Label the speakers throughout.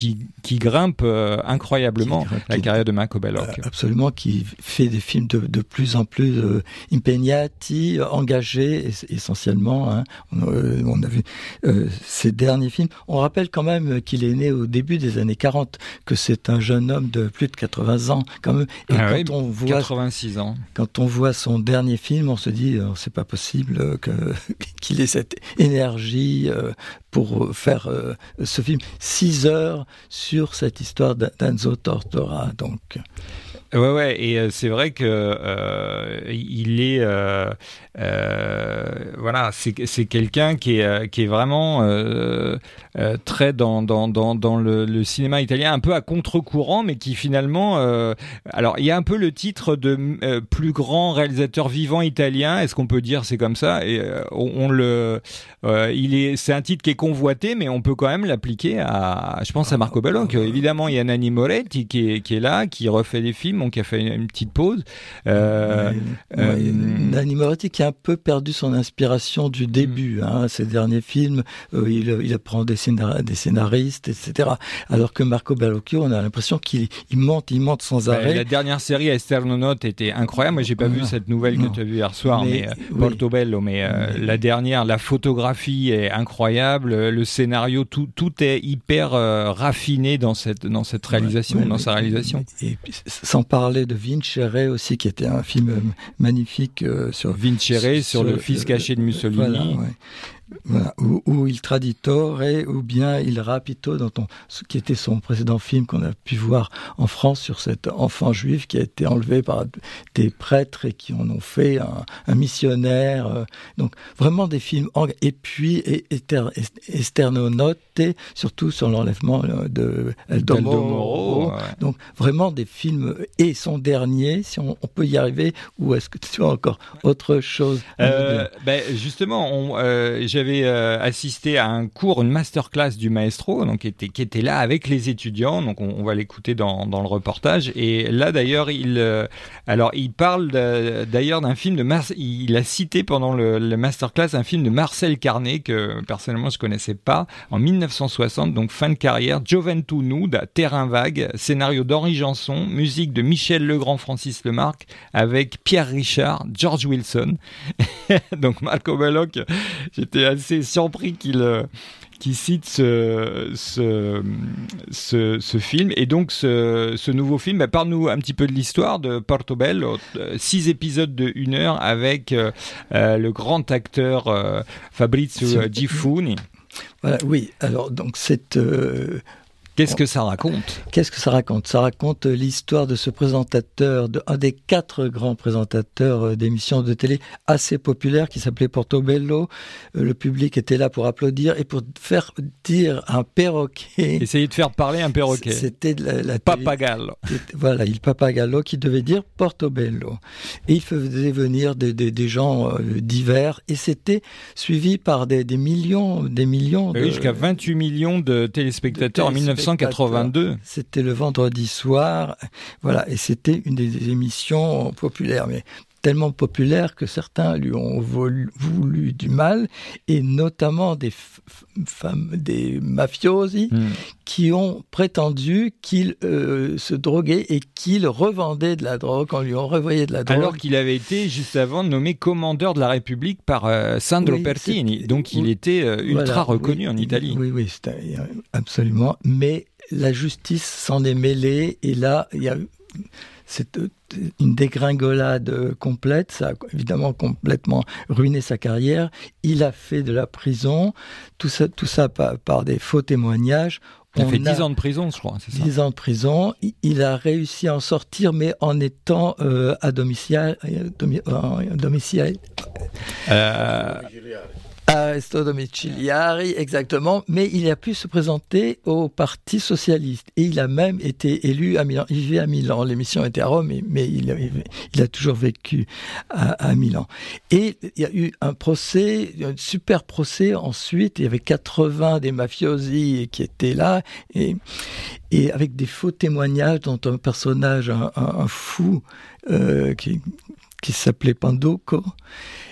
Speaker 1: qui grimpe incroyablement la carrière de Marco Belloc.
Speaker 2: Absolument, qui fait des films de plus en plus impegnati, engagés essentiellement. Hein. On a vu ses derniers films. On rappelle quand même qu'il est né au début des années 40, que c'est un jeune homme de plus de 80 ans quand même. Et
Speaker 1: on voit 86 ans.
Speaker 2: Quand on voit son dernier film, on se dit c'est pas possible qu'il ait cette énergie pour faire ce film. 6 heures sur cette histoire d'Enzo Tortora, donc.
Speaker 1: Ouais, et c'est vrai que il est, voilà, c'est quelqu'un qui est vraiment très dans le cinéma italien, un peu à contre-courant, mais qui finalement, alors il y a un peu le titre de plus grand réalisateur vivant italien. Est-ce qu'on peut dire c'est comme ça? Et c'est un titre qui est convoité, mais on peut quand même l'appliquer je pense à Marco Belloc. Évidemment, il y a Nanni Moretti qui est là, qui refait des films, qui a fait une petite pause.
Speaker 2: Nanni Moretti qui a un peu perdu son inspiration du début. Ses derniers films, il apprend des scénaristes, etc. Alors que Marco Bellocchio, on a l'impression qu'il monte sans arrêt.
Speaker 1: La dernière série, Esterno Note, était incroyable. Moi, j'ai pas vu cette nouvelle que tu as vue hier soir, mais Portobello. Mais la dernière, la photographie est incroyable. Le scénario, tout est hyper raffiné dans cette réalisation, dans sa réalisation.
Speaker 2: Et puis, sans parler de Vincere aussi, qui était un film magnifique sur
Speaker 1: Vincere, sur le fils caché de Mussolini.
Speaker 2: Voilà, ou Il Traditore, ou bien Il Rapito, ce qui était son précédent film qu'on a pu voir en France sur cet enfant juif qui a été enlevé par des prêtres et qui en ont fait un missionnaire. Donc vraiment des films. Et puis Esterno Note, surtout sur l'enlèvement de Aldo Moro. Donc vraiment des films. Et son dernier, si on peut y arriver, ou est-ce que tu as encore autre chose
Speaker 1: justement, j'avais assisté à un cours, une masterclass du maestro, donc qui était là avec les étudiants. Donc on va l'écouter dans le reportage. Et là d'ailleurs, il parle d'ailleurs d'un film il a cité pendant le masterclass un film de Marcel Carné que personnellement je connaissais pas, en 1960, donc fin de carrière, Gioventù Nuda, Terrain vague, scénario d'Henri Janson, musique de Michel Legrand, Francis Lemarque, avec Pierre Richard, George Wilson. Donc Marco Belloc, j'étais assez surpris qu'il cite ce film. Et donc ce nouveau film, parle-nous un petit peu de l'histoire de Portobello. 6 épisodes de 1 heure avec le grand acteur Fabrizio Gifuni.
Speaker 2: Voilà, oui, alors donc cette...
Speaker 1: Qu'est-ce que ça raconte ?
Speaker 2: Ça raconte l'histoire de ce présentateur, un des 4 grands présentateurs d'émissions de télé assez populaires qui s'appelait Portobello. Le public était là pour applaudir et pour faire dire un perroquet.
Speaker 1: Essayer de faire parler un perroquet.
Speaker 2: C'était la
Speaker 1: Papagallo.
Speaker 2: Voilà, il Papagallo qui devait dire Portobello. Et il faisait venir des gens divers et c'était suivi par des millions
Speaker 1: jusqu'à 28 millions de téléspectateurs en 1982.
Speaker 2: C'était le vendredi soir, voilà, et c'était une des émissions populaires, mais tellement populaire que certains lui ont voulu du mal, et notamment des mafiosi qui ont prétendu qu'il se droguait et qu'il revendait de la drogue, on lui renvoyait de la drogue.
Speaker 1: Alors qu'il avait été juste avant nommé commandeur de la République par Sandro Pertini, donc il était ultra reconnu en Italie.
Speaker 2: Oui, c'était absolument, mais la justice s'en est mêlée, et là, il y a une dégringolade complète. Ça a évidemment complètement ruiné sa carrière. Il a fait de la prison, tout ça par des faux témoignages.
Speaker 1: Il a fait 10 ans de prison, je crois, c'est ça ?
Speaker 2: 10 ans de prison. Il a réussi à en sortir, mais en étant à domicile. Arresto domiciliari, exactement, mais il a pu se présenter au Parti socialiste et il a même été élu à Milan. Il vivait à Milan, l'émission était à Rome, mais il a toujours vécu à Milan. Et il y a eu un super procès ensuite, il y avait 80 des mafiosi qui étaient là, et avec des faux témoignages dont un personnage, un fou, qui s'appelait Panduco.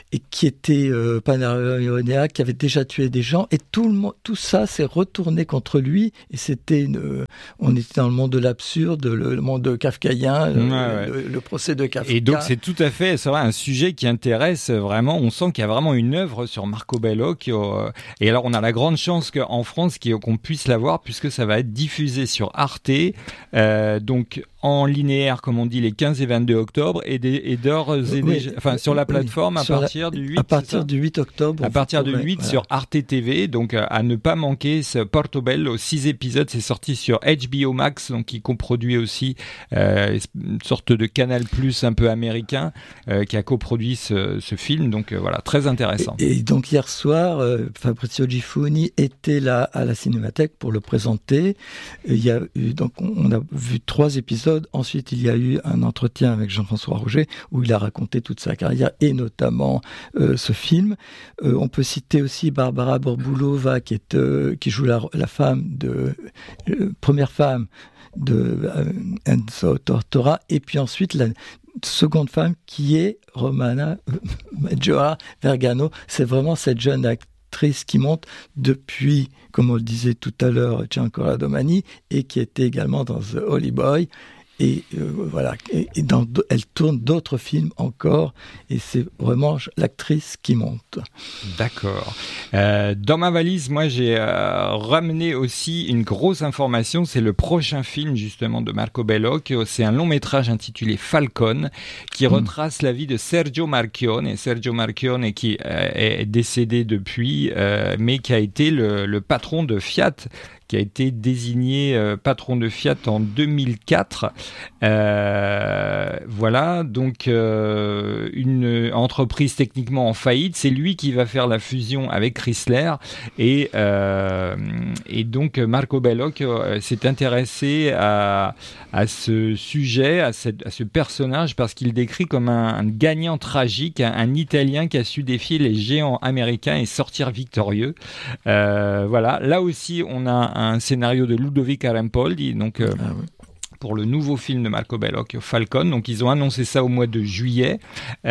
Speaker 2: et qui était paranoïaque, qui avait déjà tué des gens, et tout ça s'est retourné contre lui, et on était dans le monde de l'absurde, le monde kafkaïen, le procès de Kafka.
Speaker 1: Et donc c'est tout à fait, c'est vrai, un sujet qui intéresse vraiment. On sent qu'il y a vraiment une œuvre sur Marco Belloc. Et alors on a la grande chance qu'en France qu'on puisse la voir, puisque ça va être diffusé sur Arte, donc en linéaire, comme on dit, les 15 et 22 octobre, et d'ores et déjà, enfin, sur la plateforme à partir du 8.
Speaker 2: À partir du 8 octobre.
Speaker 1: À partir du 8 sur Arte TV, donc à ne pas manquer ce Portobello, 6 épisodes, c'est sorti sur HBO Max, donc qui coproduit aussi une sorte de Canal Plus un peu américain, qui a coproduit ce film, donc voilà, très intéressant.
Speaker 2: Et donc hier soir, Fabrizio Gifuni était là à la Cinémathèque pour le présenter. Donc on a vu 3 épisodes. Ensuite, il y a eu un entretien avec Jean-François Roger où il a raconté toute sa carrière et notamment ce film. On peut citer aussi Barbara Borbulova qui joue la femme première femme de Enzo Tortora, et puis ensuite la seconde femme qui est Romana Maggiora Vergano. C'est vraiment cette jeune actrice qui monte depuis, comme on le disait tout à l'heure, Giancarlo Domani, et qui était également dans The Holy Boy. Et voilà, elle tourne d'autres films encore, et c'est vraiment l'actrice qui monte.
Speaker 1: D'accord. Dans ma valise, moi, j'ai ramené aussi une grosse information. C'est le prochain film justement de Marco Belloc. C'est un long métrage intitulé Falcon, qui retrace la vie de Sergio Marchionne. Sergio Marchionne qui est décédé depuis, mais qui a été le patron de Fiat, qui a été désigné patron de Fiat en 2004. Voilà, donc une entreprise techniquement en faillite. C'est lui qui va faire la fusion avec Chrysler. Et donc Marco Belloc s'est intéressé à ce sujet, à ce personnage, parce qu'il décrit comme un gagnant tragique, un Italien qui a su défier les géants américains et sortir victorieux. Voilà, là aussi on a un scénario de Ludovic Arampoldi, donc pour le nouveau film de Marco Belloc, Falcon. Donc ils ont annoncé ça au mois de juillet.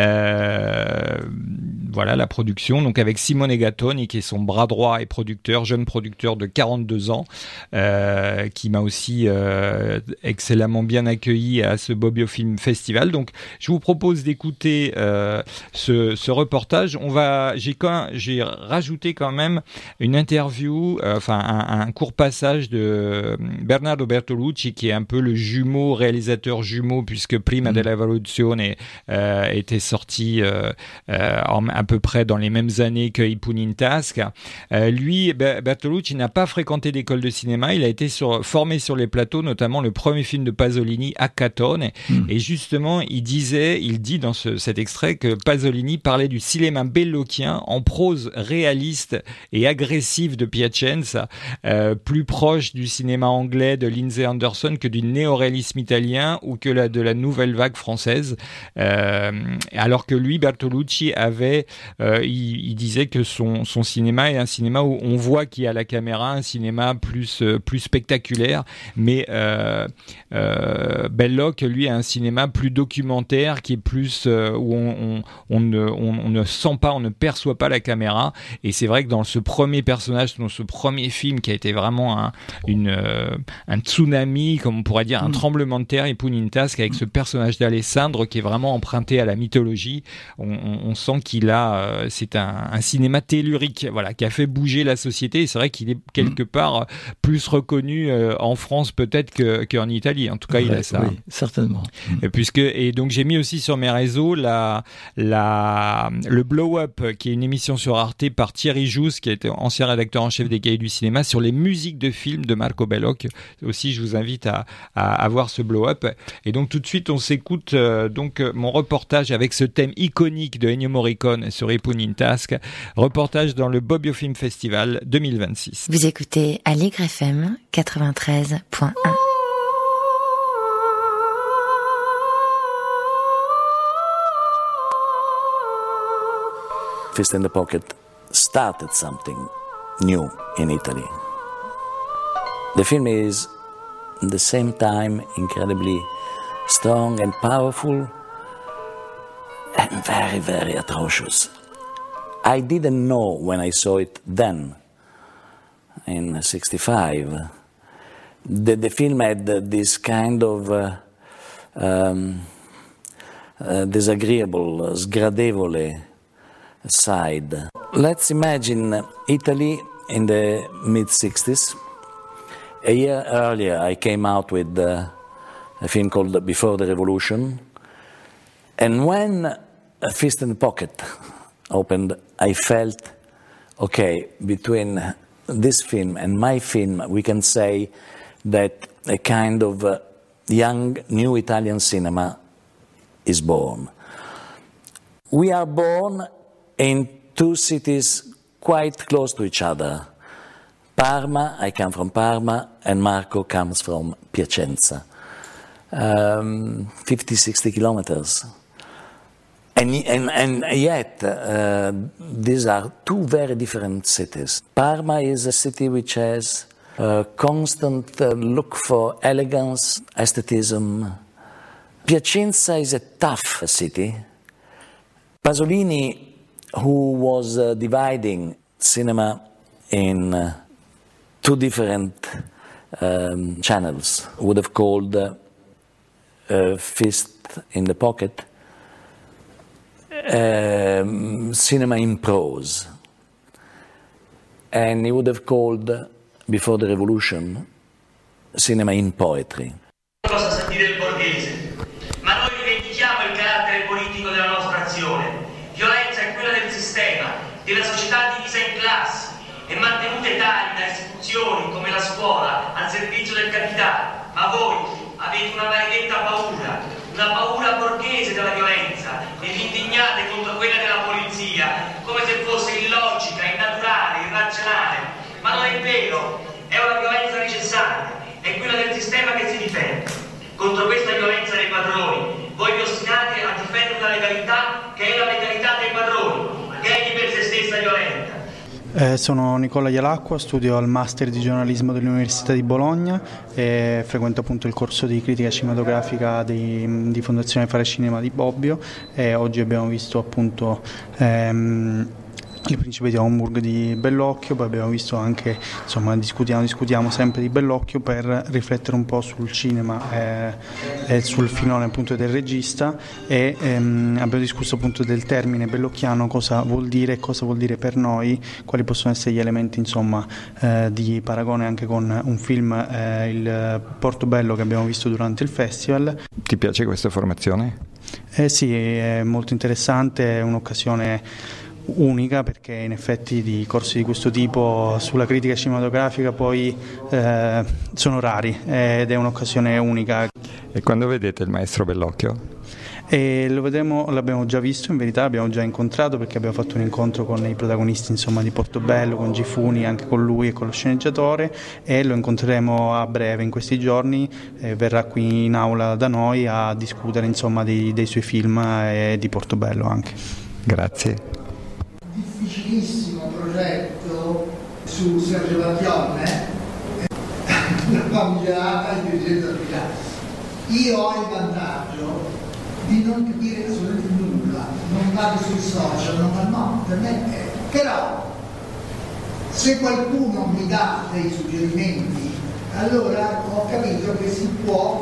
Speaker 1: Voilà la production, donc avec Simone Gattoni qui est son bras droit et producteur, jeune producteur de 42 ans, qui m'a aussi excellemment bien accueilli à ce Bobbio Film Festival. Donc je vous propose d'écouter ce reportage. J'ai rajouté quand même une interview, un court passage de Bernardo Bertolucci, qui est un peu le réalisateur jumeau, puisque Prima della Rivoluzione était sorti à peu près dans les mêmes années que I Pugni in Tasca. Lui, Bertolucci n'a pas fréquenté d'école de cinéma, il a été formé sur les plateaux, notamment le premier film de Pasolini, Accatone, et justement il dit dans cet extrait que Pasolini parlait du cinéma bellocchien en prose réaliste et agressive de Piacenza, plus proche du cinéma anglais de Lindsay Anderson que du néoréalisme italien ou que de la nouvelle vague française, alors que lui, Bertolucci, il disait que son cinéma est un cinéma où on voit qu'il y a la caméra, un cinéma plus spectaculaire, mais Belloc, lui, a un cinéma plus documentaire, qui est plus où on ne sent pas, on ne perçoit pas la caméra. Et c'est vrai que dans ce premier personnage, dans ce premier film qui a été vraiment un tsunami, comme on pourrait dire, un tremblement de terre, I Pugni in Tasca, avec ce personnage d'Alessandro qui est vraiment emprunté à la mythologie, on sent qu'il c'est un cinéma tellurique, voilà, qui a fait bouger la société. Et c'est vrai qu'il est quelque part plus reconnu en France peut-être qu'en Italie. En tout cas, il a ça.
Speaker 2: Oui, certainement.
Speaker 1: Et donc j'ai mis aussi sur mes réseaux le Blow Up, qui est une émission sur Arte par Thierry Jousse, qui a été ancien rédacteur en chef des Cahiers du cinéma, sur les musiques de films de Marco Belloc. Aussi, je vous invite à voir ce Blow Up. Et donc tout de suite, on s'écoute mon reportage avec ce thème iconique de Ennio Morricone sur I Pugni in Tasca, reportage dans le Bobbio Film Festival 2026.
Speaker 3: Vous écoutez Allegre FM 93.1.
Speaker 4: Fist in the Pocket started something new in Italy. The film is at the same time incredibly strong and powerful and very, very atrocious. I didn't know when I saw it then, in 65, that the film had this kind of disagreeable, sgradevole side. Let's imagine Italy in the mid-60s. A year earlier, I came out with a film called Before the Revolution, and when A Fist in the Pocket opened, I felt, okay, between this film and my film, we can say that a kind of young, new Italian cinema is born. We are born in two cities quite close to each other. Parma, I come from Parma, and Marco comes from Piacenza. 50, 60 kilometers. And yet, these are two very different cities. Parma is a city which has a constant look for elegance, aestheticism. Piacenza is a tough city. Pasolini, who was dividing cinema in two different channels, would have called Fist in the Pocket cinema in prose, and he would have called Before the Revolution cinema in poetry.
Speaker 5: Cosa sa dire il borghese, ma noi rivendichiamo il carattere politico della nostra azione. Violenza è quella del sistema, della società divisa in classi e mantenute tali da istituzioni come la scuola al servizio del capitale. Ma voi avete una maledetta paura, una paura borghese della violenza, e vi indignate contro quella della polizia, come se fosse illogica, innaturale, irrazionale. Ma non è vero, è una violenza necessaria, è quella del sistema che si difende. Contro questa violenza dei padroni, voi vi ostinate a difendere la legalità, che è la legalità dei padroni, che è di per se stessa violenta.
Speaker 6: Sono Nicola Ialacqua, studio al Master di giornalismo dell'Università di Bologna e frequento appunto il corso di critica cinematografica di Fondazione Fare Cinema di Bobbio, e oggi abbiamo visto appunto Il Principe di Homburg di Bellocchio, poi abbiamo visto anche, insomma, discutiamo sempre di Bellocchio per riflettere un po' sul cinema e sul filone appunto del regista, e abbiamo discusso appunto del termine bellocchiano, cosa vuol dire e cosa vuol dire per noi, quali possono essere gli elementi, insomma, di paragone anche con un film, il Portobello, che abbiamo visto durante il festival.
Speaker 1: Ti piace questa formazione?
Speaker 6: Sì, è molto interessante, è un'occasione unica, perché in effetti di corsi di questo tipo sulla critica cinematografica poi sono rari, ed è un'occasione unica.
Speaker 1: E quando vedete il maestro Bellocchio?
Speaker 6: E lo vedremo, l'abbiamo già visto, in verità l'abbiamo già incontrato, perché abbiamo fatto un incontro con i protagonisti, insomma, di Portobello, con Gifuni, anche con lui e con lo sceneggiatore, e lo incontreremo a breve in questi giorni, verrà qui in aula da noi a discutere, insomma, dei suoi film e di Portobello anche.
Speaker 1: Grazie.
Speaker 7: Difficilissimo progetto su Sergio Battione, la famigerata intelligenza artificiale. Io ho il vantaggio di non capire assolutamente nulla, non vado sui social, no, per me è. Però se qualcuno mi dà dei suggerimenti, allora ho capito che si può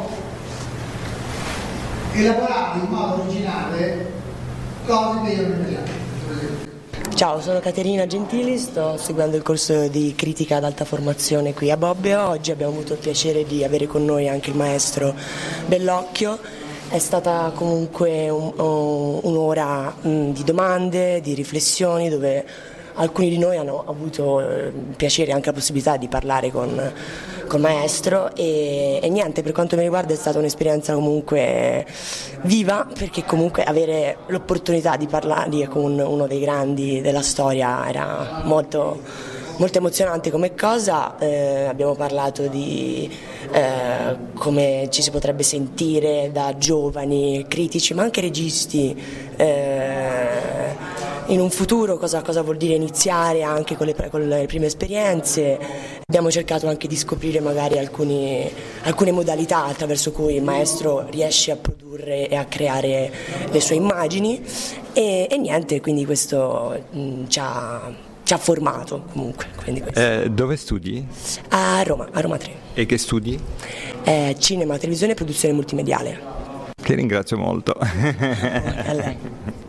Speaker 7: elaborare in modo originale cose che io non immagino.
Speaker 8: Ciao, sono Caterina Gentili, sto seguendo il corso di critica ad alta formazione qui a Bobbio. Oggi abbiamo avuto il piacere di avere con noi anche il maestro Bellocchio. È stata comunque un'ora di domande, di riflessioni, dove alcuni di noi hanno avuto il piacere e anche la possibilità di parlare con il maestro, e niente, per quanto mi riguarda è stata un'esperienza comunque viva, perché comunque avere l'opportunità di parlare con uno dei grandi della storia era molto, molto emozionante come cosa. Abbiamo parlato di come ci si potrebbe sentire da giovani critici, ma anche registi in un futuro cosa vuol dire iniziare anche con le prime esperienze. Abbiamo cercato anche di scoprire magari alcune modalità attraverso cui il maestro riesce a produrre e a creare le sue immagini e niente, quindi questo ci ha formato comunque.
Speaker 9: Dove studi?
Speaker 8: A Roma 3.
Speaker 9: E che studi?
Speaker 8: Cinema, televisione e produzione multimediale.
Speaker 9: Ti ringrazio molto.
Speaker 8: A lei.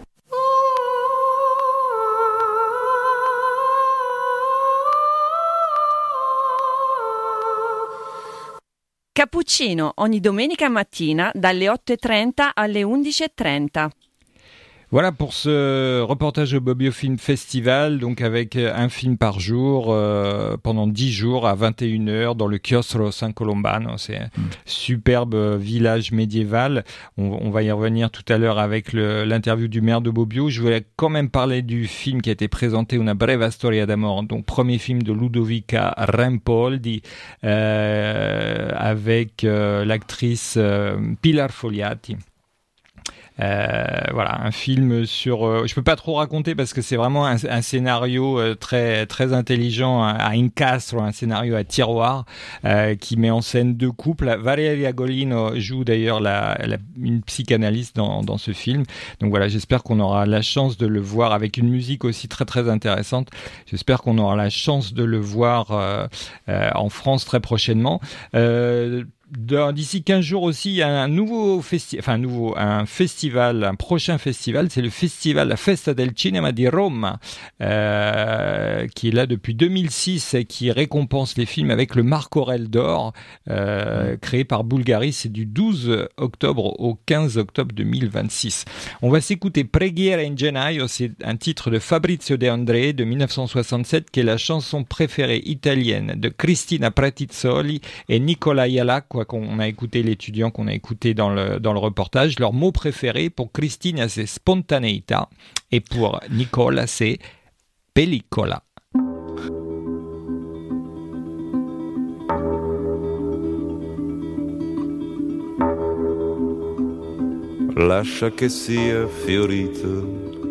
Speaker 10: Cappuccino ogni domenica mattina dalle 8:30 alle 11:30.
Speaker 1: Voilà pour ce reportage au Bobbio Film Festival, donc avec un film par jour pendant 10 jours à 21h dans le Chiostro San Colombano. C'est un superbe village médiéval. On va y revenir tout à l'heure avec l'interview du maire de Bobbio. Je voulais quand même parler du film qui a été présenté, Una breve storia d'amore, donc premier film de Ludovica Rampoldi avec l'actrice Pilar Fogliati. Voilà, un film sur... je peux pas trop raconter parce que c'est vraiment un scénario très très intelligent, à incastro, un scénario à tiroir qui met en scène deux couples. Valeria Golino joue d'ailleurs une psychanalyste dans ce film. Donc voilà, j'espère qu'on aura la chance de le voir avec une musique aussi très très intéressante. J'espère qu'on aura la chance de le voir en France très prochainement. D'ici 15 jours aussi, il y a un prochain festival, c'est le festival La Festa del Cinema di Roma, qui est là depuis 2006 et qui récompense les films avec le Marc Aurèle d'or, créé par Bulgari. C'est du 12 octobre au 15 octobre 2026. On va s'écouter Preghiera in Gennaio, c'est un titre de Fabrizio De André de 1967, qui est la chanson préférée italienne de Cristina Pretizzoli et Nicola Ialacqua, qu'on a écouté, l'étudiant qu'on a écouté dans le reportage. Leur mot préféré pour Cristina, c'est spontaneità, et pour Nicola, c'est pellicola.
Speaker 11: Lascia che sia fiorito